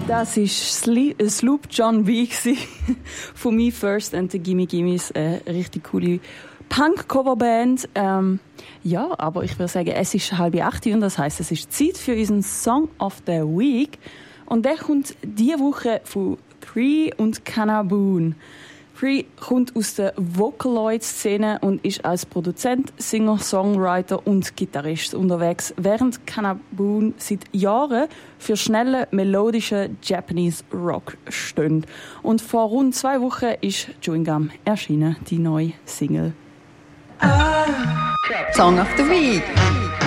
Das war Sloop John B. von Me First and the Gimme Gimmes. Eine richtig coole Punk-Coverband. Ja, aber ich würde sagen, es ist 7:30 und das heisst, es ist Zeit für unseren Song of the Week. Und der kommt diese Woche von Cree und Canna Boone. Cree kommt aus der Vocaloid-Szene und ist als Produzent, Singer, Songwriter und Gitarrist unterwegs, während Canna Boone seit Jahren für schnellen, melodischen Japanese Rock steht. Und vor rund 2 Wochen ist Chewing Gum erschienen, die neue Single. Song of the Week.